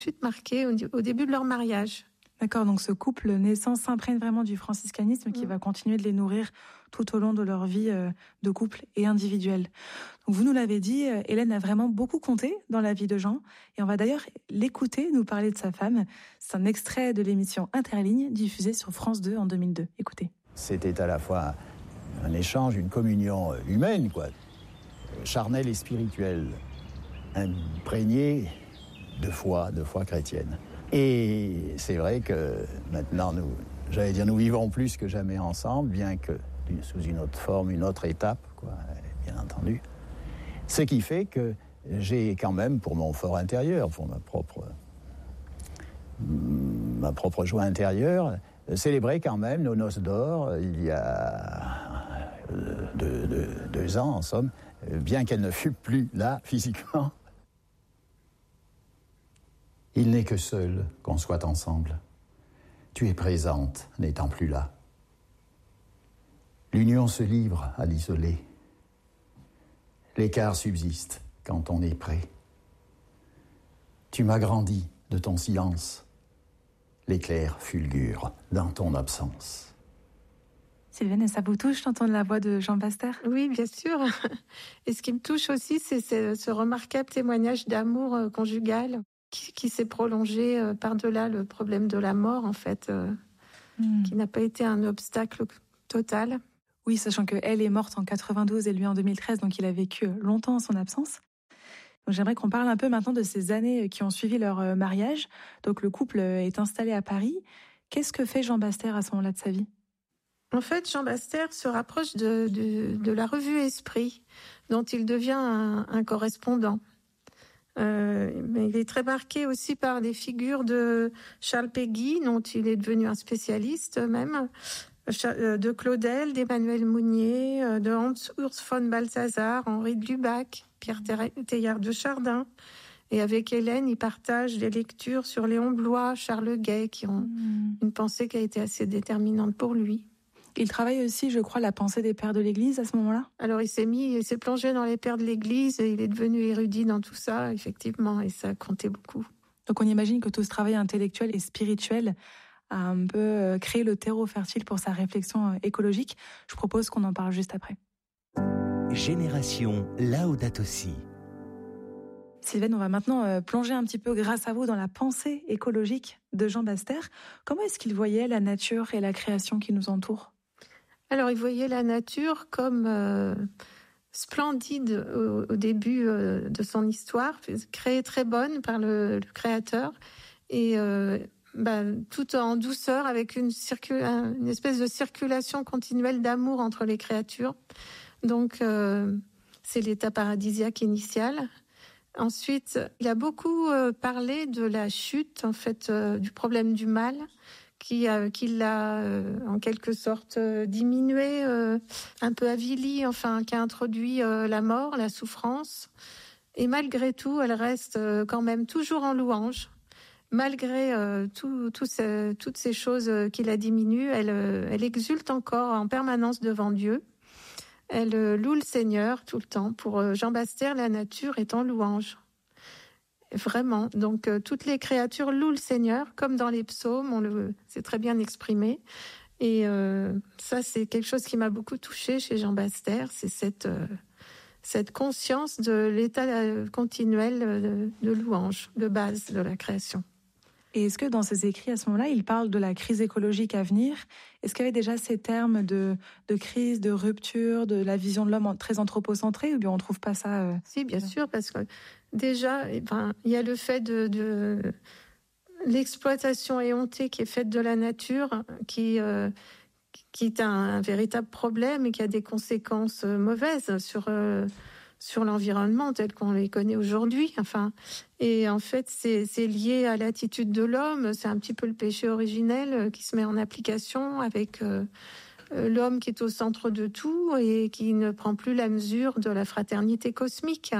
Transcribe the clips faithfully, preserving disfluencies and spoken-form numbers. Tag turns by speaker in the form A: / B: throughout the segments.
A: Suite marquée au, au début de leur mariage.
B: D'accord, donc ce couple naissant s'imprègne vraiment du franciscanisme qui mmh. va continuer de les nourrir tout au long de leur vie de couple et individuelle. Donc vous nous l'avez dit, Hélène a vraiment beaucoup compté dans la vie de Jean et on va d'ailleurs l'écouter nous parler de sa femme. C'est un extrait de l'émission Interligne diffusée sur France deux en deux mille deux. Écoutez.
C: C'était à la fois un échange, une communion humaine, quoi, charnelle et spirituelle, imprégnée de foi, de foi chrétienne. Et c'est vrai que maintenant, nous, j'allais dire, nous vivons plus que jamais ensemble, bien que sous une autre forme, une autre étape, quoi, bien entendu. Ce qui fait que j'ai quand même, pour mon fort intérieur, pour ma propre, ma propre joie intérieure, célébré quand même nos noces d'or il y a deux, deux, deux ans, en somme, bien qu'elle ne fût plus là physiquement.
D: Il n'est que seul qu'on soit ensemble. Tu es présente, n'étant plus là. L'union se livre à l'isolé. L'écart subsiste quand on est près. Tu m'as grandi de ton silence. L'éclair fulgure dans ton absence.
B: Sylvaine, ça vous touche d'entendre la voix de Jean Bastère ?
A: Oui, bien sûr. Et ce qui me touche aussi, c'est ce remarquable témoignage d'amour conjugal qui, qui s'est prolongé par-delà le problème de la mort, en fait, euh, mmh. qui n'a pas été un obstacle total.
B: Oui, sachant qu'elle est morte en quatre-vingt-douze et lui en deux mille treize, donc il a vécu longtemps en son absence. Donc j'aimerais qu'on parle un peu maintenant de ces années qui ont suivi leur mariage. Donc le couple est installé à Paris. Qu'est-ce que fait Jean Bastère à ce moment-là de sa vie ?
A: En fait, Jean Bastère se rapproche de, de, de la revue Esprit, dont il devient un, un correspondant. Euh, mais il est très marqué aussi par des figures de Charles Péguy, dont il est devenu un spécialiste même, de Claudel, d'Emmanuel Mounier, de Hans-Urs von Balthasar, Henri de Lubac, Pierre Teilhard de Chardin. Et avec Hélène, il partage des lectures sur Léon Bloy, Charles Guay, qui ont mmh. une pensée qui a été assez déterminante pour lui.
B: Il travaille aussi, je crois, la pensée des pères de l'Église à ce moment-là ?
A: Alors il s'est mis, il s'est plongé dans les pères de l'Église et il est devenu érudit dans tout ça, effectivement, et ça a compté beaucoup.
B: Donc on imagine que tout ce travail intellectuel et spirituel a un peu créé le terreau fertile pour sa réflexion écologique. Je propose qu'on en parle juste après.
E: Génération Laudato Si.
B: Sylvaine, on va maintenant plonger un petit peu, grâce à vous, dans la pensée écologique de Jean Bastère. Comment est-ce qu'il voyait la nature et la création qui nous entoure ?
A: Alors, il voyait la nature comme euh, splendide au, au début euh, de son histoire, créée très bonne par le, le Créateur, et euh, bah, tout en douceur, avec une, circul- une espèce de circulation continuelle d'amour entre les créatures. Donc, euh, c'est l'état paradisiaque initial. Ensuite, il a beaucoup euh, parlé de la chute, en fait, euh, du problème du mal, qui, euh, qui l'a euh, en quelque sorte euh, diminué, euh, un peu avili, enfin, qui a introduit euh, la mort, la souffrance. Et malgré tout, elle reste euh, quand même toujours en louange. Malgré euh, tout, tout ce, toutes ces choses euh, qui la diminuent, elle, euh, elle exulte encore en permanence devant Dieu. Elle euh, loue le Seigneur tout le temps. Pour euh, Jean Bastère, la nature est en louange. Vraiment. Donc, euh, toutes les créatures louent le Seigneur, comme dans les psaumes, on le, c'est très bien exprimé. Et euh, ça, c'est quelque chose qui m'a beaucoup touchée chez Jean Bastère, c'est cette, euh, cette conscience de l'état continuel de, de louange, de base de la création.
B: Et est-ce que dans ses écrits, à ce moment-là, il parle de la crise écologique à venir ? Est-ce qu'il y avait déjà ces termes de, de crise, de rupture, de la vision de l'homme très anthropocentrée, ou bien on ne trouve pas ça euh...
A: Si, bien sûr, parce que déjà, eh ben, il y a le fait de, de l'exploitation éhontée qui est faite de la nature, qui, euh, qui est un, un véritable problème et qui a des conséquences mauvaises sur... Euh, sur l'environnement tel qu'on les connaît aujourd'hui. Enfin, et en fait, c'est, c'est lié à l'attitude de l'homme. C'est un petit peu le péché originel qui se met en application avec euh, l'homme qui est au centre de tout et qui ne prend plus la mesure de la fraternité cosmique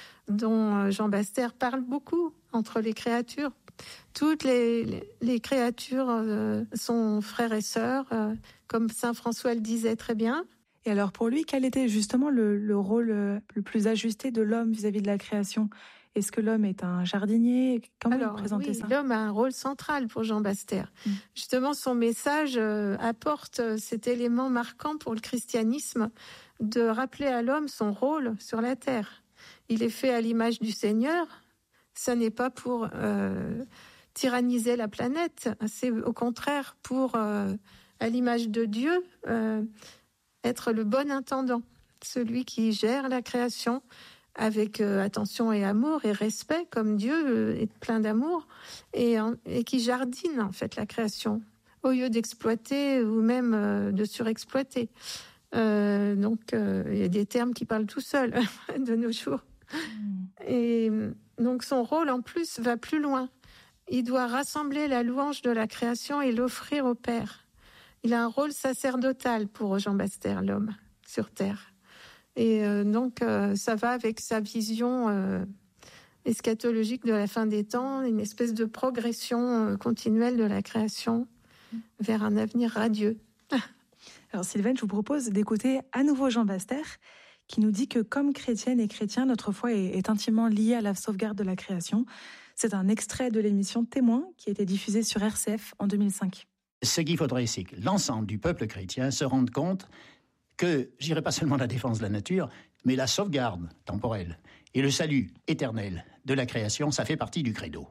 A: dont Jean Bastère parle beaucoup entre les créatures. Toutes les, les créatures euh, sont frères et sœurs, euh, comme saint François le disait très bien.
B: Et alors pour lui, quel était justement le, le rôle le plus ajusté de l'homme vis-à-vis de la création ? Est-ce que l'homme est un jardinier? Comment
A: Alors,
B: vous présentez
A: oui,
B: ça?
A: L'homme a un rôle central pour Jean Bastère. Mmh. Justement, son message euh, apporte cet élément marquant pour le christianisme de rappeler à l'homme son rôle sur la terre. Il est fait à l'image du Seigneur. Ça n'est pas pour euh, tyranniser la planète, c'est au contraire pour, euh, à l'image de Dieu, euh, être le bon intendant, celui qui gère la création avec euh, attention et amour et respect, comme Dieu euh, est plein d'amour, et, et qui jardine en fait la création, au lieu d'exploiter ou même euh, de surexploiter. Euh, donc, euh, il y a des termes qui parlent tout seuls de nos jours. Mmh. Et donc, son rôle, en plus, va plus loin. Il doit rassembler la louange de la création et l'offrir au Père. Il a un rôle sacerdotal pour Jean Bastère, l'homme, sur Terre. Et euh, donc, euh, ça va avec sa vision euh, eschatologique de la fin des temps, une espèce de progression euh, continuelle de la création vers un avenir radieux.
B: Alors Sylvaine, je vous propose d'écouter à nouveau Jean Bastère, qui nous dit que comme chrétienne et chrétien, notre foi est, est intimement liée à la sauvegarde de la création. C'est un extrait de l'émission Témoin qui a été diffusée sur R C F en deux mille cinq.
D: Ce qu'il faudrait, c'est que l'ensemble du peuple chrétien se rende compte que, je dirais pas seulement la défense de la nature, mais la sauvegarde temporelle et le salut éternel de la création, ça fait partie du credo.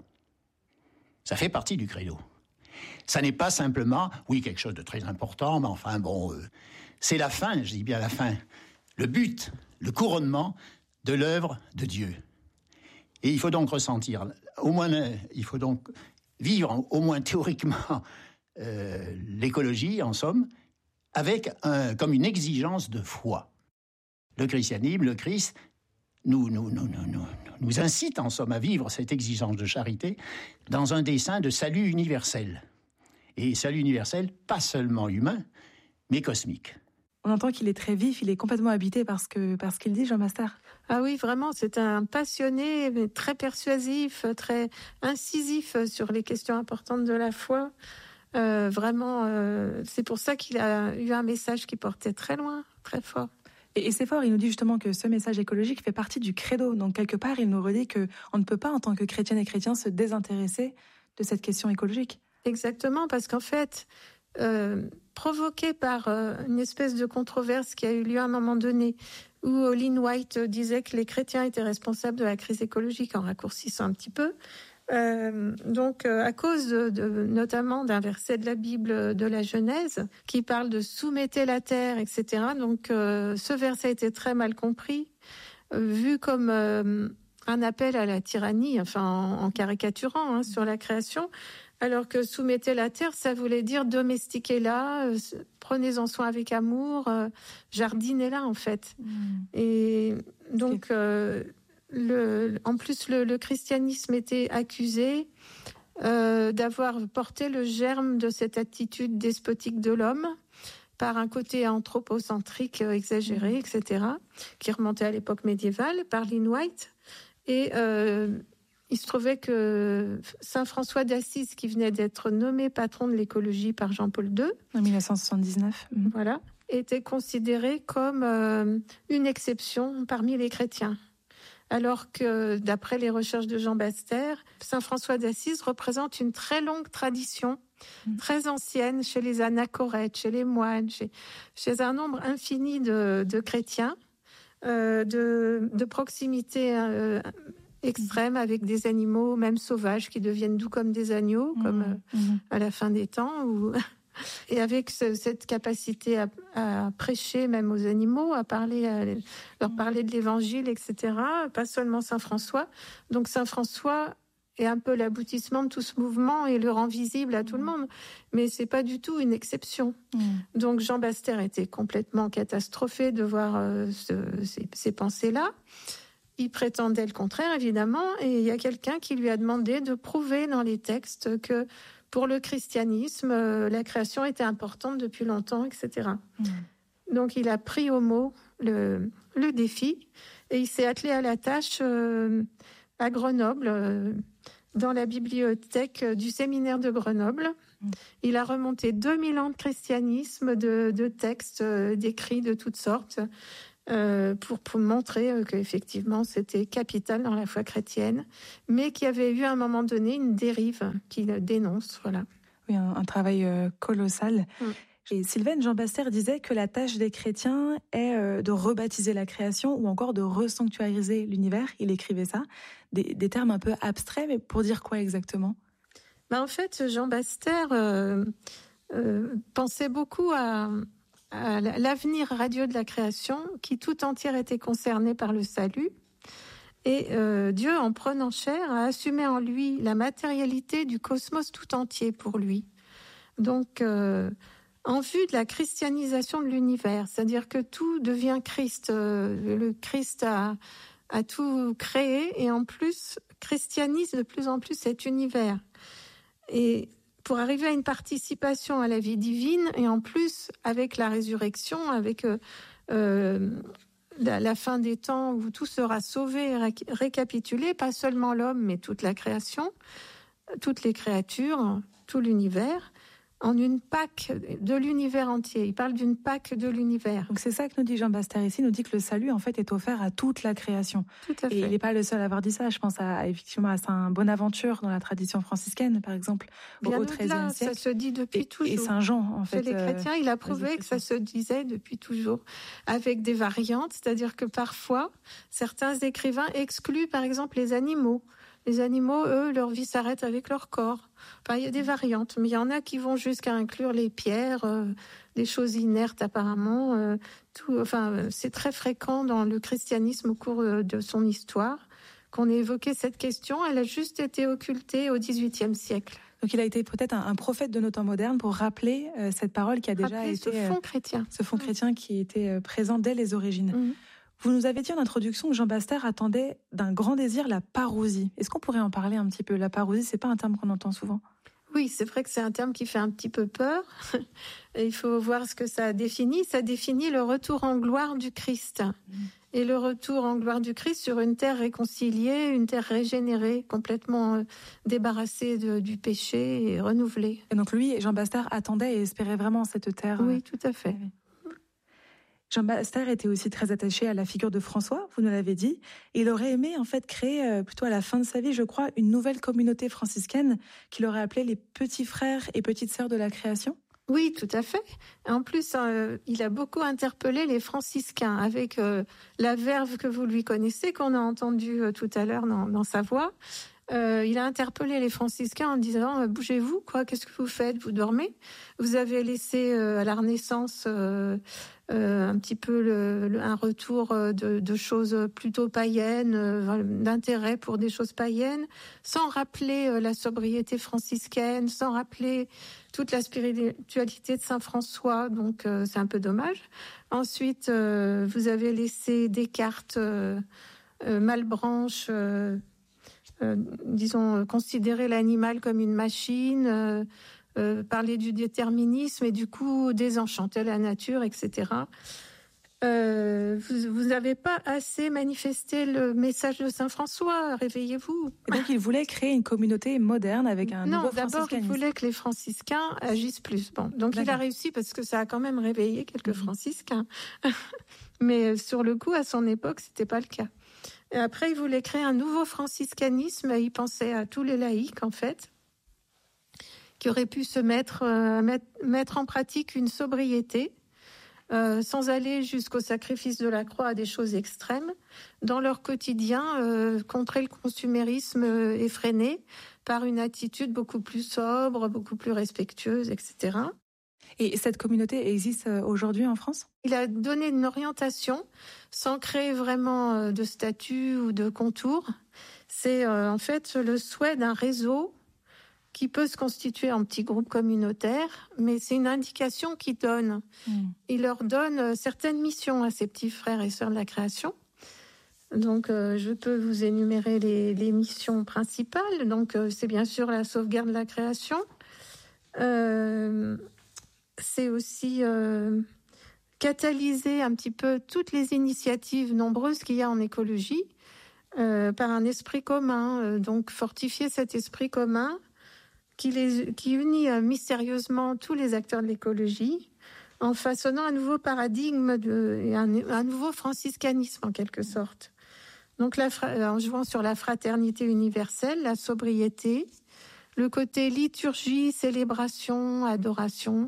D: Ça fait partie du credo. Ça n'est pas simplement, oui, quelque chose de très important, mais enfin, bon, euh, c'est la fin, je dis bien la fin, le but, le couronnement de l'œuvre de Dieu. Et il faut donc ressentir, au moins, il faut donc vivre, au moins théoriquement, euh, l'écologie, en somme, avec un, comme une exigence de foi. Le christianisme, le Christ, nous, nous, nous, nous, nous, nous incite en somme à vivre cette exigence de charité dans un dessein de salut universel. Et salut universel, pas seulement humain, mais cosmique.
B: On entend qu'il est très vif, il est complètement habité par ce que, par ce qu'il dit, Jean Bastère.
A: Ah oui, vraiment, c'est un passionné, mais très persuasif, très incisif sur les questions importantes de la foi. Euh, vraiment, euh, c'est pour ça qu'il a eu un message qui portait très loin, très fort.
B: Et, et c'est fort, il nous dit justement que ce message écologique fait partie du credo. Donc quelque part, il nous redit qu'on ne peut pas, en tant que chrétienne et chrétien, se désintéresser de cette question écologique.
A: Exactement, parce qu'en fait, euh, provoqué par euh, une espèce de controverse qui a eu lieu à un moment donné, où Lynn White disait que les chrétiens étaient responsables de la crise écologique, en raccourcissant un petit peu. Euh, donc, euh, à cause de, de, notamment d'un verset de la Bible de la Genèse qui parle de soumettez la terre, et cetera. Donc, euh, ce verset a été très mal compris, euh, vu comme euh, un appel à la tyrannie, enfin en, en caricaturant hein, sur la création, alors que soumettez la terre, ça voulait dire domestiquez-la, euh, prenez-en soin avec amour, euh, jardinez-la en fait. Mmh. Et donc. Euh, Le, en plus, le, le christianisme était accusé euh, d'avoir porté le germe de cette attitude despotique de l'homme par un côté anthropocentrique exagéré, et cetera, qui remontait à l'époque médiévale, par Lynn White. Et euh, il se trouvait que Saint François d'Assise, qui venait d'être nommé patron de l'écologie par Jean-Paul deux,
B: en dix-neuf cent soixante-dix-neuf, mmh.
A: voilà, était considéré comme euh, une exception parmi les chrétiens. Alors que, d'après les recherches de Jean Bastère, Saint François d'Assise représente une très longue tradition, mmh. très ancienne, chez les anachorètes, chez les moines, chez, chez un nombre infini de, de chrétiens, euh, de, de proximité euh, extrême avec des animaux, même sauvages, qui deviennent doux comme des agneaux, mmh. comme euh, mmh. à la fin des temps, où... Et avec ce, cette capacité à, à prêcher même aux animaux, à parler, à leur parler de l'évangile, et cetera. Pas seulement Saint François. Donc Saint François est un peu l'aboutissement de tout ce mouvement et le rend visible à tout le monde. Mais c'est pas du tout une exception. Mmh. Donc Jean Bastère était complètement catastrophé de voir euh, ce, ces, ces pensées-là. Il prétendait le contraire, évidemment. Et il y a quelqu'un qui lui a demandé de prouver dans les textes que pour le christianisme, euh, la création était importante depuis longtemps, et cetera. Mmh. Donc, il a pris au mot le, le défi et il s'est attelé à la tâche euh, à Grenoble, euh, dans la bibliothèque du séminaire de Grenoble. Mmh. Il a remonté deux mille ans de christianisme, de, de textes, euh, d'écrits de toutes sortes. euh, pour, pour montrer euh, qu'effectivement c'était capital dans la foi chrétienne, mais qu'il y avait eu à un moment donné une dérive qu'il dénonce. Voilà.
B: Oui, un, un travail euh, colossal.
A: Mm.
B: Et Sylvaine Jean Baster disait que la tâche des chrétiens est euh, de rebaptiser la création ou encore de resanctuariser l'univers. Il écrivait ça, des, des termes un peu abstraits, mais pour dire quoi exactement ?
A: Ben en fait, Jean Baster euh, euh, pensait beaucoup à, à l'avenir radieux de la création, qui tout entière était concerné par le salut. Et euh, Dieu, en prenant chair, a assumé en lui la matérialité du cosmos tout entier pour lui. Donc, euh, en vue de la christianisation de l'univers, c'est-à-dire que tout devient Christ. Euh, le Christ a, a tout créé et en plus christianise de plus en plus cet univers. Et pour arriver à une participation à la vie divine, et en plus avec la résurrection, avec euh, euh, la, la fin des temps où tout sera sauvé et ré- récapitulé, pas seulement l'homme, mais toute la création, toutes les créatures, tout l'univers, en une Pâque de l'univers entier. Il parle d'une Pâque de l'univers.
B: Donc c'est ça que nous dit Jean Baster ici, il nous dit que le salut en fait est offert à toute la création.
A: Tout à fait.
B: Et il n'est pas le seul à avoir dit ça, je pense à, effectivement à Saint Bonaventure dans la tradition franciscaine par exemple,
A: Bien
B: au treizième siècle.
A: Ça se dit depuis
B: et,
A: toujours.
B: Et Saint Jean en fait.
A: Chez les chrétiens, il a prouvé que ça se disait depuis toujours, avec des variantes, c'est-à-dire que parfois, certains écrivains excluent par exemple les animaux. Les animaux, eux, leur vie s'arrête avec leur corps. Enfin, il y a des variantes, mais il y en a qui vont jusqu'à inclure les pierres, euh, des choses inertes apparemment. Euh, tout, enfin, c'est très fréquent dans le christianisme au cours de son histoire qu'on ait évoqué cette question. Elle a juste été occultée au dix-huitième siècle.
B: Donc il a été peut-être un, un prophète de nos temps modernes pour rappeler euh, cette parole qui a déjà
A: rappeler
B: été...
A: ce fond chrétien.
B: Euh, ce fond chrétien qui était euh, présent dès les origines.
A: Mmh.
B: Vous nous avez dit en introduction que Jean Baster attendait d'un grand désir la parousie. Est-ce qu'on pourrait en parler un petit peu ? La parousie, c'est pas un terme qu'on entend souvent.
A: Oui, c'est vrai que c'est un terme qui fait un petit peu peur. Et il faut voir ce que ça définit. Ça définit le retour en gloire du Christ. Mmh. Et le retour en gloire du Christ sur une terre réconciliée, une terre régénérée, complètement euh, débarrassée de, du péché et renouvelée.
B: Et donc lui, Jean Baster attendait et espérait vraiment cette terre.
A: Oui, tout à fait.
B: Euh, Jean Baster était aussi très attaché à la figure de François, vous nous l'avez dit. Il aurait aimé en fait créer, euh, plutôt à la fin de sa vie, je crois, une nouvelle communauté franciscaine qu'il aurait appelée les petits frères et petites sœurs de la création.
A: Oui, tout à fait. En plus, euh, il a beaucoup interpellé les franciscains avec euh, la verve que vous lui connaissez, qu'on a entendue euh, tout à l'heure dans, dans sa voix. Euh, il a interpellé les franciscains en disant « Bougez-vous, quoi, qu'est-ce que vous faites ? Vous dormez ? Vous avez laissé euh, à la Renaissance euh, euh, un petit peu le, le, un retour de, de choses plutôt païennes, euh, d'intérêt pour des choses païennes, sans rappeler euh, la sobriété franciscaine, sans rappeler toute la spiritualité de Saint François, donc euh, c'est un peu dommage. Ensuite, euh, vous avez laissé Descartes, euh, euh, Malebranche... Euh, Euh, disons, euh, considérer l'animal comme une machine, euh, euh, parler du déterminisme et du coup désenchanter la nature, et cetera. Euh, vous n'avez pas assez manifesté le message de Saint François, réveillez-vous.
B: Et donc il voulait créer une communauté moderne avec un
A: non,
B: nouveau
A: franciscanisme. Non, d'abord il voulait que les franciscains agissent plus. Bon, donc D'accord. Il a réussi parce que ça a quand même réveillé quelques mmh. franciscains. Mais sur le coup, à son époque, c'était pas le cas. Et après, il voulait créer un nouveau franciscanisme. Il pensait à tous les laïcs, en fait, qui auraient pu se mettre, euh, mettre, mettre en pratique une sobriété, euh, sans aller jusqu'au sacrifice de la croix à des choses extrêmes, dans leur quotidien, euh, contrer le consumérisme effréné par une attitude beaucoup plus sobre, beaucoup plus respectueuse, et cetera.
B: Et cette communauté existe aujourd'hui en France ?
A: Il a donné une orientation sans créer vraiment de statut ou de contours. C'est euh, en fait le souhait d'un réseau qui peut se constituer en petits groupes communautaires, mais c'est une indication qu'il donne. Mmh. Il leur donne certaines missions à ses petits frères et sœurs de la création. Donc, euh, je peux vous énumérer les, les missions principales. Donc, euh, c'est bien sûr la sauvegarde de la création. Euh, c'est aussi euh, catalyser un petit peu toutes les initiatives nombreuses qu'il y a en écologie euh, par un esprit commun. Euh, donc, fortifier cet esprit commun qui, les, qui unit euh, mystérieusement tous les acteurs de l'écologie en façonnant un nouveau paradigme de, et un, un nouveau franciscanisme en quelque sorte. Donc, la, en jouant sur la fraternité universelle, la sobriété, le côté liturgie, célébration, adoration,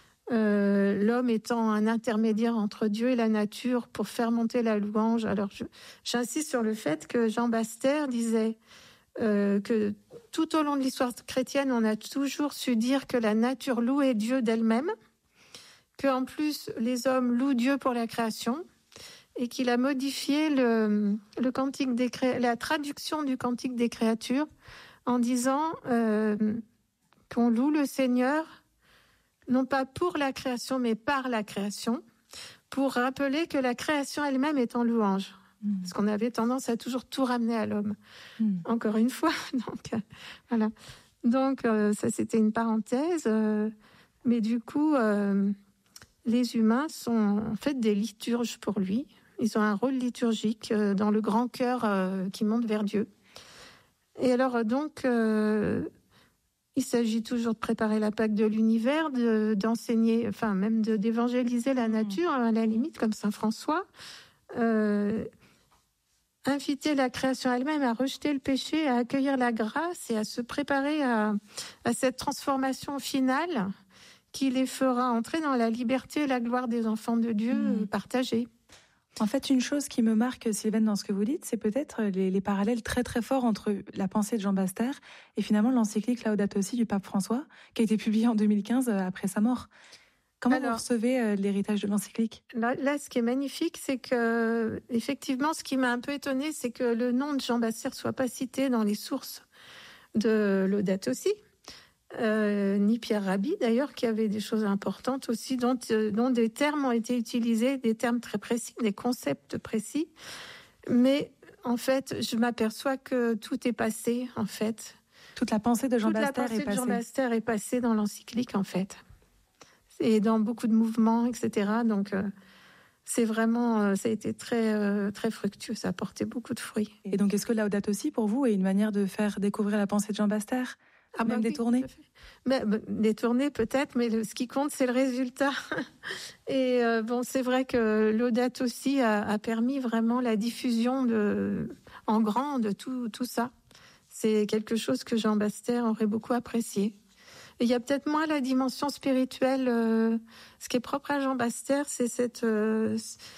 A: euh, l'homme étant un intermédiaire entre Dieu et la nature pour faire monter la louange. Alors, je, j'insiste sur le fait que Jean Baster disait euh, que tout au long de l'histoire chrétienne, on a toujours su dire que la nature louait Dieu d'elle-même, qu'en plus, les hommes louent Dieu pour la création, et qu'il a modifié le, le cantique des cré... la traduction du cantique des créatures en disant euh, qu'on loue le Seigneur, non pas pour la création, mais par la création, pour rappeler que la création elle-même est en louange. Mmh. Parce qu'on avait tendance à toujours tout ramener à l'homme. Mmh. Encore une fois. Donc, euh, voilà. Donc, euh, ça, c'était une parenthèse. Euh, mais du coup, euh, les humains sont en fait des liturges pour lui. Ils ont un rôle liturgique euh, dans le grand cœur euh, qui monte vers Dieu. Et alors, donc, euh, il s'agit toujours de préparer la Pâque de l'univers, de, d'enseigner, enfin, même de, d'évangéliser la nature, à la limite, comme saint François. Euh, inviter la création elle-même à rejeter le péché, à accueillir la grâce et à se préparer à, à cette transformation finale qui les fera entrer dans la liberté et la gloire des enfants de Dieu mmh. partagés.
B: En fait, une chose qui me marque, Sylvaine, dans ce que vous dites, c'est peut-être les, les parallèles très très forts entre la pensée de Jean Baster et finalement l'encyclique Laudato Si du pape François, qui a été publiée en deux mille quinze après sa mort. Comment Alors, vous recevez euh, l'héritage de l'encyclique ?
A: là, là, ce qui est magnifique, c'est que, effectivement, ce qui m'a un peu étonnée, c'est que le nom de Jean Baster ne soit pas cité dans les sources de Laudato Si. Euh, ni Pierre Rabhi d'ailleurs, qui avait des choses importantes aussi, dont, euh, dont des termes ont été utilisés, des termes très précis, des concepts précis. Mais en fait, je m'aperçois que tout est passé, en fait.
B: Toute la pensée de Jean Baster est passée.
A: Toute la pensée de Jean Baster est passée dans l'encyclique, en fait. Et dans beaucoup de mouvements, et cetera. Donc, euh, c'est vraiment, euh, ça a été très, euh, très fructueux, ça a porté beaucoup de fruits.
B: Et donc, est-ce que Laudato Si, pour vous, est une manière de faire découvrir la pensée de Jean Baster ? Ah Même bah détourné oui,
A: mais, bah, détourné peut-être, mais le, ce qui compte, c'est le résultat. Et euh, bon, c'est vrai que Laudato Si a, a permis vraiment la diffusion de, en grand de tout, tout ça. C'est quelque chose que Jean Baster aurait beaucoup apprécié. Et il y a peut-être moins la dimension spirituelle. Euh, ce qui est propre à Jean Baster, c'est cette, euh,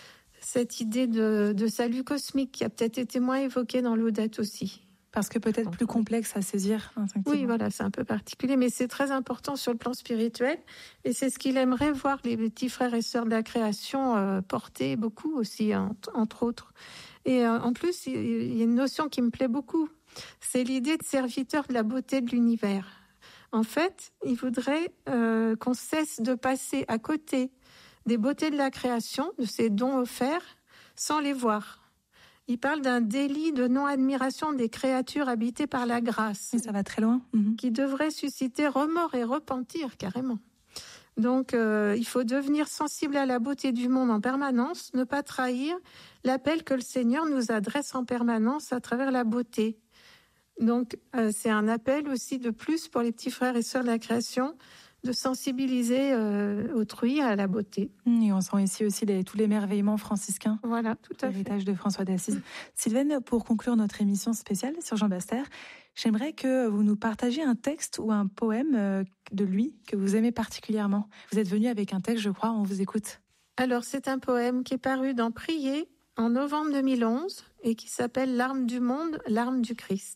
A: cette idée de, de salut cosmique qui a peut-être été moins évoquée dans Laudato Si.
B: Parce que peut-être plus complexe à saisir instinctivement.
A: Oui, voilà, c'est un peu particulier, mais c'est très important sur le plan spirituel. Et c'est ce qu'il aimerait voir les petits frères et sœurs de la création euh, porter beaucoup aussi, hein, entre autres. Et euh, en plus, il y a une notion qui me plaît beaucoup. C'est l'idée de serviteur de la beauté de l'univers. En fait, il voudrait euh, qu'on cesse de passer à côté des beautés de la création, de ces dons offerts, sans les voir. Il parle d'un délit de non-admiration des créatures habitées par la grâce.
B: Et ça va très loin. Mmh.
A: Qui devrait susciter remords et repentir, carrément. Donc, euh, il faut devenir sensible à la beauté du monde en permanence, ne pas trahir l'appel que le Seigneur nous adresse en permanence à travers la beauté. Donc, euh, c'est un appel aussi de plus pour les petits frères et sœurs de la création, de sensibiliser euh, autrui à la beauté.
B: Et on sent ici aussi les, tous l'émerveillement franciscain.
A: Voilà, tout à fait.
B: L'héritage de François d'Assise. Sylvaine, pour conclure notre émission spéciale sur Jean Baster, j'aimerais que vous nous partagiez un texte ou un poème de lui que vous aimez particulièrement. Vous êtes venu avec un texte, je crois, on vous écoute.
A: Alors, c'est un poème qui est paru dans Prier en novembre deux mille onze et qui s'appelle « Larmes du monde, larmes du Christ ».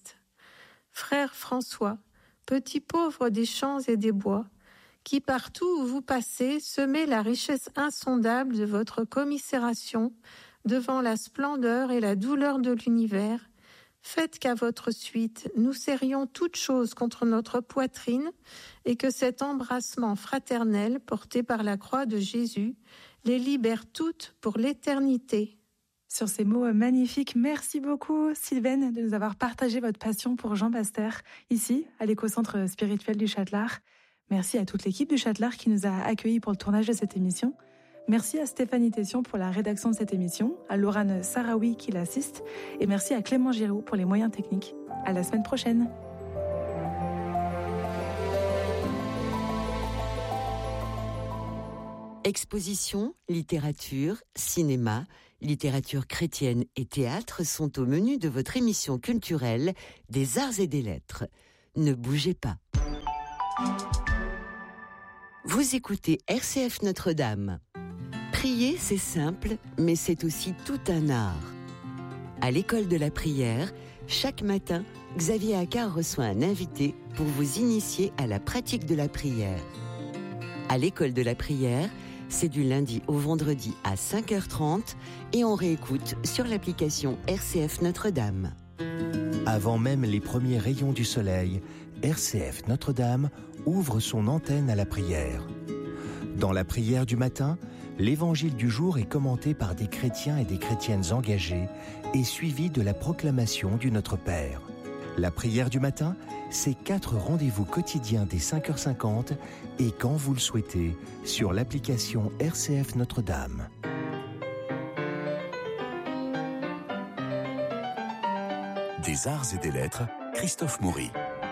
A: Frère François, petit pauvre des champs et des bois, qui partout où vous passez semez la richesse insondable de votre commisération devant la splendeur et la douleur de l'univers, faites qu'à votre suite nous serrions toutes choses contre notre poitrine et que cet embrassement fraternel porté par la croix de Jésus les libère toutes pour l'éternité.
B: Sur ces mots magnifiques, merci beaucoup Sylvaine de nous avoir partagé votre passion pour Jean Baster, ici à l'éco-centre spirituel du Châtelard. Merci à toute l'équipe du Châtelard qui nous a accueillis pour le tournage de cette émission. Merci à Stéphanie Tession pour la rédaction de cette émission, à Laurane Sarawi qui l'assiste, et merci à Clément Giroux pour les moyens techniques. À la semaine prochaine.
F: Expositions, littérature, cinéma, littérature chrétienne et théâtre sont au menu de votre émission culturelle des Arts et des Lettres. Ne bougez pas. Vous écoutez R C F Notre-Dame. Prier, c'est simple, mais c'est aussi tout un art. À l'école de la prière, chaque matin, Xavier Accard reçoit un invité pour vous initier à la pratique de la prière. À l'école de la prière, c'est du lundi au vendredi à cinq heures trente et on réécoute sur l'application R C F Notre-Dame.
E: Avant même les premiers rayons du soleil, R C F Notre-Dame ouvre son antenne à la prière. Dans la prière du matin, l'évangile du jour est commenté par des chrétiens et des chrétiennes engagés et suivi de la proclamation du Notre Père. La prière du matin, c'est quatre rendez-vous quotidiens dès cinq heures cinquante et quand vous le souhaitez, sur l'application R C F Notre-Dame.
G: Des Arts et des Lettres, Christophe Maury.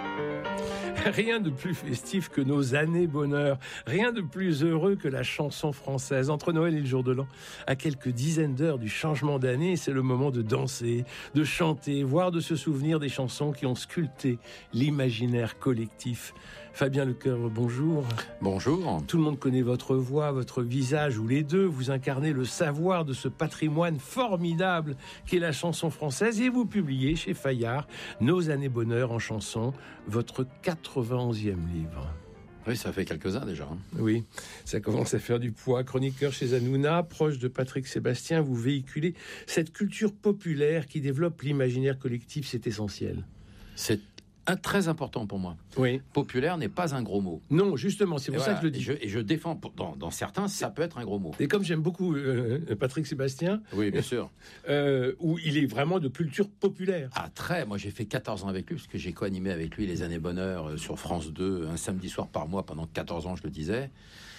H: Rien de plus festif que nos années bonheur, rien de plus heureux que la chanson française. Entre Noël et le jour de l'an, à quelques dizaines d'heures du changement d'année, c'est le moment de danser, de chanter, voire de se souvenir des chansons qui ont sculpté l'imaginaire collectif. Fabien Lecoeur, bonjour.
I: Bonjour.
H: Tout le monde connaît votre voix, votre visage, ou les deux. Vous incarnez le savoir de ce patrimoine formidable qu'est la chanson française et vous publiez chez Fayard Nos années bonheur en chanson, votre quatre-vingt-onzième livre.
I: Oui, ça fait quelques-uns déjà.
H: Oui, ça commence à faire du poids. Chroniqueur chez Hanouna, proche de Patrick Sébastien, vous véhiculez cette culture populaire qui développe l'imaginaire collectif, c'est essentiel.
I: C'est un très important pour moi.
H: Oui.
I: Populaire n'est pas un gros mot.
H: Non, justement, c'est pour
I: et
H: ça
I: voilà,
H: que je le dis.
I: Et je, et je défends, pour, dans, dans certains, ça peut être un gros mot.
H: Et comme j'aime beaucoup euh, Patrick Sébastien...
I: Oui, bien sûr.
H: Euh, où il est vraiment de culture populaire.
I: Ah, très. Moi, j'ai fait quatorze ans avec lui, parce que j'ai co-animé avec lui les années bonheur euh, sur France deux, un samedi soir par mois, pendant quatorze ans, je le disais.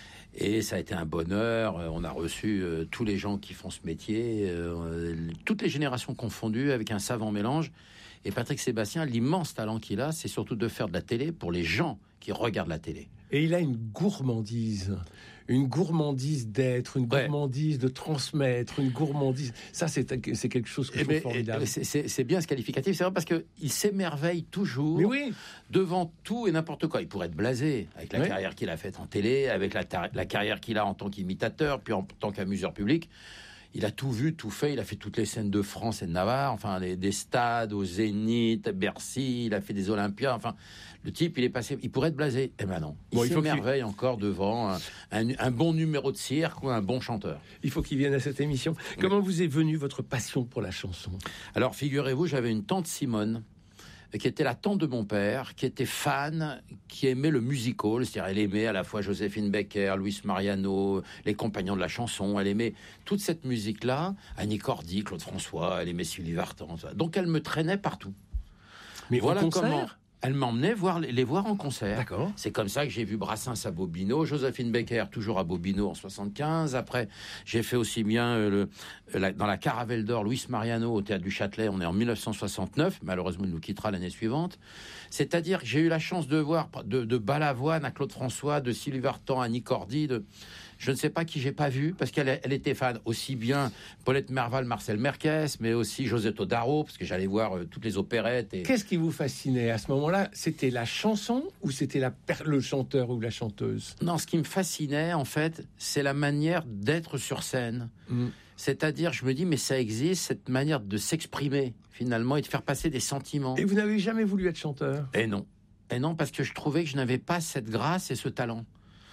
I: Et ça a été un bonheur. On a reçu euh, tous les gens qui font ce métier, euh, toutes les générations confondues, avec un savant mélange. Et Patrick Sébastien, l'immense talent qu'il a, c'est surtout de faire de la télé pour les gens qui regardent la télé.
H: Et il a une gourmandise, une gourmandise d'être, une gourmandise ouais. de transmettre, une gourmandise. Ça, c'est, c'est quelque chose que je trouve formidable.
I: C'est, c'est, c'est bien ce qualificatif, c'est vrai, parce qu'il s'émerveille toujours
H: Mais oui.
I: devant tout et n'importe quoi. Il pourrait être blasé avec la oui. carrière qu'il a faite en télé, avec la, tar- la carrière qu'il a en tant qu'imitateur, puis en tant qu'amuseur public. Il a tout vu, tout fait. Il a fait toutes les scènes de France et de Navarre, enfin les, des stades au Zénith, Bercy. Il a fait des Olympias. Enfin, le type, il est passé. Il pourrait être blasé. Eh ben non. Il bon, s'émerveille il... encore devant un, un, un bon numéro de cirque ou un bon chanteur.
H: Il faut qu'il vienne à cette émission. Oui. Comment vous est venue votre passion pour la chanson ?
I: Alors, figurez-vous, j'avais une tante Simone, qui était la tante de mon père, qui était fan, qui aimait le musical, c'est-à-dire elle aimait à la fois Joséphine Baker, Luis Mariano, les Compagnons de la chanson, elle aimait toute cette musique-là, Annie Cordy, Claude François, elle aimait Sylvie Vartan, donc elle me traînait partout.
H: Mais voilà comment
I: elle m'emmenait voir, les voir en concert.
H: D'accord.
I: C'est comme ça que j'ai vu Brassens à Bobino, Joséphine Baker toujours à Bobino en soixante-quinze. Après, j'ai fait aussi bien euh, le, la, dans la Caravelle d'Or, Luis Mariano au Théâtre du Châtelet. On est en dix-neuf cent soixante-neuf. Malheureusement, il nous quittera l'année suivante. C'est-à-dire que j'ai eu la chance de voir de, de Balavoine à Claude François, de Sylvie Vartan à Annie Cordy, de... Je ne sais pas qui j'ai pas vu, parce qu'elle elle était fan aussi bien Paulette Merval, Marcel Merquès, mais aussi Josette Darro, parce que j'allais voir euh, toutes les opérettes. Et...
H: Qu'est-ce qui vous fascinait à ce moment-là ? C'était la chanson ou c'était la per- le chanteur ou la chanteuse ?
I: Non, ce qui me fascinait, en fait, c'est la manière d'être sur scène. Mmh. C'est-à-dire, je me dis, mais ça existe, cette manière de s'exprimer, finalement, et de faire passer des sentiments.
H: Et vous n'avez jamais voulu être chanteur ?
I: Et non. Et non, parce que je trouvais que je n'avais pas cette grâce et ce talent.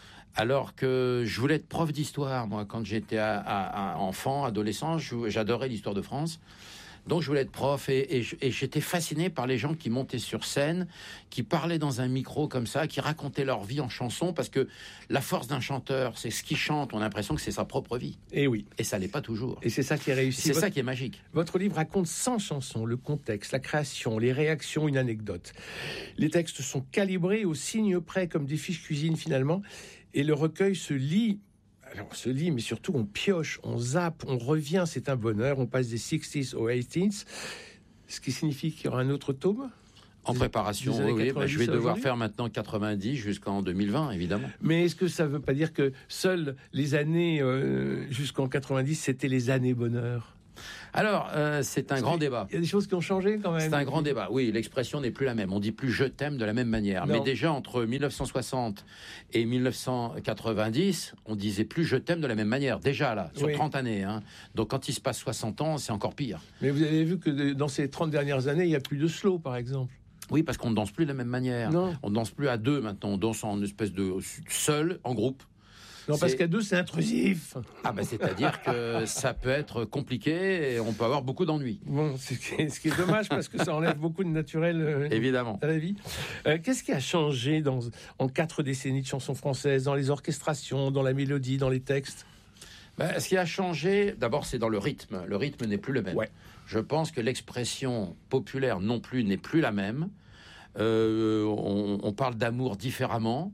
I: Alors que je voulais être prof d'histoire, moi, quand j'étais à, à, à enfant, adolescent, je, j'adorais l'histoire de France. Donc je voulais être prof et, et, et j'étais fasciné par les gens qui montaient sur scène, qui parlaient dans un micro comme ça, qui racontaient leur vie en chanson, parce que la force d'un chanteur, c'est ce qu'il chante, on a l'impression que c'est sa propre vie.
H: Et oui.
I: Et ça l'est pas toujours.
H: Et c'est ça qui est réussi.
I: C'est
H: votre,
I: ça qui est magique.
H: Votre livre raconte cent chansons, le contexte, la création, les réactions, une anecdote. Les textes sont calibrés au signe près, comme des fiches cuisine finalement, et le recueil se lit... Alors, on se lit, mais surtout, on pioche, on zappe, on revient, c'est un bonheur. On passe des sixties aux eighties, ce qui signifie qu'il y aura un autre tome ?
I: En préparation, oui, oui. Bah, je vais devoir faire maintenant quatre-vingt-dix jusqu'en deux mille vingt, évidemment.
H: Mais est-ce que ça ne veut pas dire que seules les années euh, jusqu'en quatre-vingt-dix, c'était les années bonheur ?
I: Alors, euh, c'est un Parce grand débat.
H: Il y a des choses qui ont changé quand même.
I: C'est un grand débat. Oui, l'expression n'est plus la même. On dit plus « je t'aime » de la même manière. Non. Mais déjà, entre mille neuf cent soixante et mille neuf cent quatre-vingt-dix, on disait plus « je t'aime » de la même manière. Déjà, là, sur oui. trente années. Hein. Donc, quand il se passe soixante ans, c'est encore pire.
H: Mais vous avez vu que dans ces trente dernières années, il n'y a plus de slow, par exemple.
I: Oui, parce qu'on ne danse plus de la même manière. Non. On ne danse plus à deux maintenant. On danse en espèce de seul, en groupe.
H: Non, c'est... parce qu'à deux, c'est intrusif.
I: Ah ben, c'est-à-dire que ça peut être compliqué et on peut avoir beaucoup d'ennuis.
H: Bon, c'est ce qui est, ce qui est dommage parce que ça enlève beaucoup de naturel euh,
I: évidemment
H: à la vie. Euh, qu'est-ce qui a changé dans, en quatre décennies de chansons françaises, dans les orchestrations, dans la mélodie, dans les textes ?
I: Ben, ce qui a changé, d'abord, c'est dans le rythme. Le rythme n'est plus le même.
H: Ouais.
I: Je pense que l'expression populaire non plus n'est plus la même. Euh, on, on parle d'amour différemment.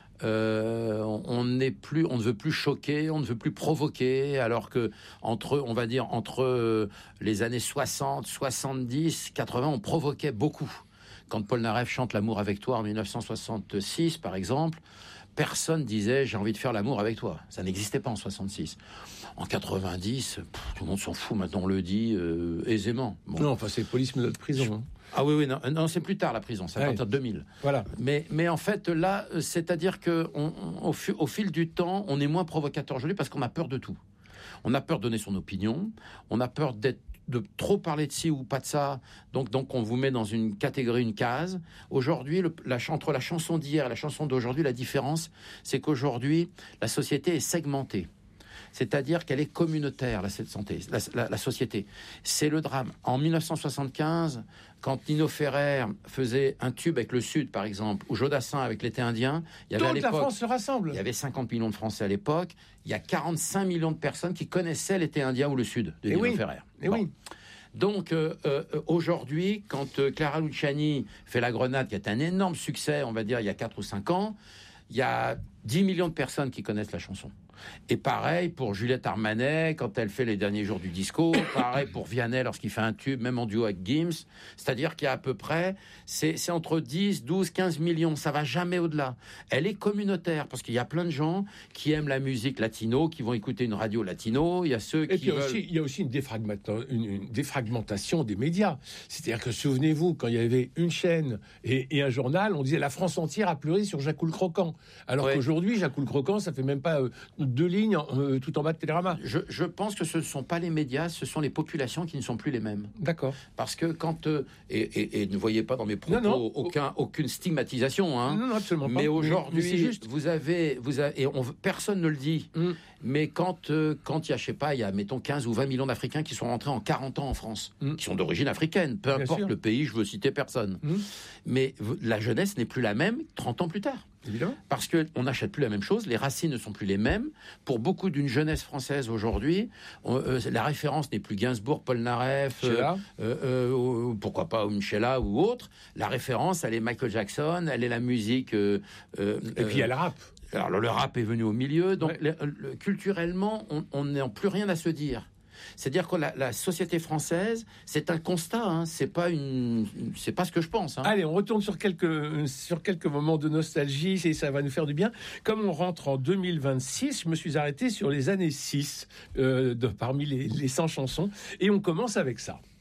I: Euh, on n'est plus, on ne veut plus choquer, on ne veut plus provoquer, alors que entre, on va dire entre les années soixante, soixante-dix, quatre-vingts, on provoquait beaucoup. Quand Paul Naref chante l'amour avec toi en mille neuf cent soixante-six, par exemple, personne disait j'ai envie de faire l'amour avec toi. Ça n'existait pas en soixante-six. En quatre-vingt-dix, pff, tout le monde s'en fout. Maintenant, on le dit euh, aisément.
H: Bon. Non, enfin, c'est police de prison. Hein.
I: Ah oui, oui, non, non, c'est plus tard la prison, c'est à ouais. partir de deux mille.
H: Voilà.
I: Mais, mais en fait, là, c'est-à-dire que on, on, au, fu- au fil du temps, on est moins provocateur aujourd'hui parce qu'on a peur de tout. On a peur de donner son opinion, on a peur d'être de trop parler de ci ou pas de ça, donc, donc on vous met dans une catégorie, une case. Aujourd'hui, le, la, entre la chanson d'hier et la chanson d'aujourd'hui, la différence, c'est qu'aujourd'hui, la société est segmentée. C'est-à-dire qu'elle est communautaire, la, cette santé, la, la, la société. C'est le drame. En mille neuf cent soixante-quinze, quand Nino Ferrer faisait un tube avec le Sud, par exemple, ou Jodassin avec l'été indien, il y avait
H: toute
I: à l'époque,
H: la France se rassemble.
I: Il y avait cinquante millions de Français à l'époque. Il y a quarante-cinq millions de personnes qui connaissaient l'été indien ou le Sud de et Nino
H: oui.
I: Ferrer.
H: Et bon. oui.
I: Donc, euh, euh, aujourd'hui, quand euh, Clara Luciani fait La Grenade, qui est un énorme succès, on va dire, il y a quatre ou cinq ans, il y a dix millions de personnes qui connaissent la chanson. Et pareil pour Juliette Armanet quand elle fait Les Derniers Jours du Disco, pareil pour Vianney lorsqu'il fait un tube, même en duo avec Gims. C'est-à-dire qu'il y a à peu près, c'est, c'est entre dix, douze, quinze millions, ça va jamais au-delà. Elle est communautaire parce qu'il y a plein de gens qui aiment la musique latino, qui vont écouter une radio latino. Il y a ceux
H: Et
I: qui
H: puis
I: veulent...
H: aussi, il y a aussi une, défragmenta- une, une défragmentation des médias. C'est-à-dire que souvenez-vous, quand il y avait une chaîne et, et un journal, on disait la France entière a pleuré sur Jacques le Croquant. Alors ouais. qu'aujourd'hui, Jacques le Croquant, ça fait même pas euh, deux lignes euh, tout en bas de Télérama.
I: Je, je pense que ce ne sont pas les médias, ce sont les populations qui ne sont plus les mêmes.
H: D'accord.
I: Parce que quand... Euh, et, et, et ne voyez pas dans mes propos non, non. Aucun, aucune stigmatisation. Hein.
H: Non, non, absolument pas.
I: Mais aujourd'hui, mais c'est juste. vous avez... Vous avez et on, personne ne le dit. Mm. Mais quand euh, quand il y a, je sais pas, il y a, mettons, quinze ou vingt millions d'Africains qui sont rentrés en quarante ans en France, mm. qui sont d'origine africaine, peu Bien importe sûr. Le pays, je veux citer personne. Mm. Mais la jeunesse n'est plus la même trente ans plus tard.
H: Évidemment.
I: Parce qu'on n'achète plus la même chose, les racines ne sont plus les mêmes. Pour beaucoup d'une jeunesse française aujourd'hui, on, euh, la référence n'est plus Gainsbourg, Paul Naref, euh, euh, euh, pourquoi pas Michela ou autre. La référence, elle est Michael Jackson, elle est la musique... Euh,
H: euh, Et puis il y a le rap.
I: Alors le, le rap est venu au milieu, donc ouais. le, le, culturellement, on n'a plus rien à se dire. C'est-à-dire que la, la société française, c'est un constat, hein, c'est pas une, c'est pas ce que je pense. Hein.
H: Allez, on retourne sur quelques sur quelques moments de nostalgie, et ça va nous faire du bien. Comme on rentre en deux mille vingt-six, je me suis arrêté sur les années six, euh, de, parmi les, les cent chansons, et on commence avec ça.